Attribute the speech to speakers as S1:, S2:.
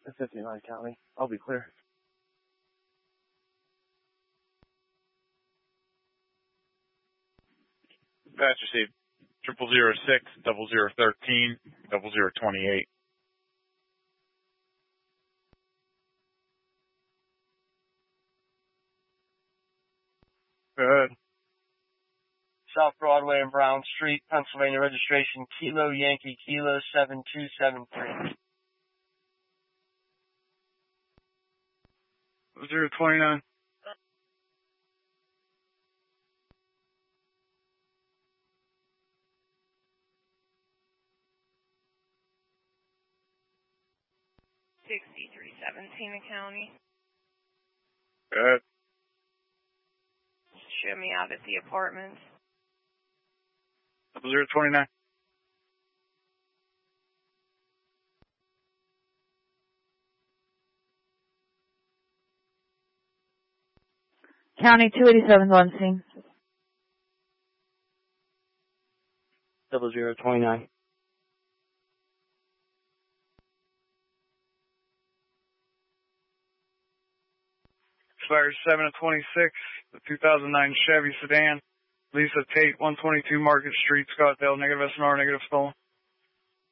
S1: 59 County. I'll be clear.
S2: Patch received. 0006 0013 0028.
S1: Go ahead.
S3: South Broadway and Brown Street, Pennsylvania registration Kilo Yankee Kilo 7273.
S1: 029.
S4: $63.17 a county.
S1: Go ahead.
S4: Show me out at the apartments.
S1: 029.
S5: County 287 on scene.
S3: 0029.
S1: Expires 7/26. The 2009 Chevy sedan. Lisa Tate, 122 Market Street, Scottsdale. Negative SNR, negative stolen.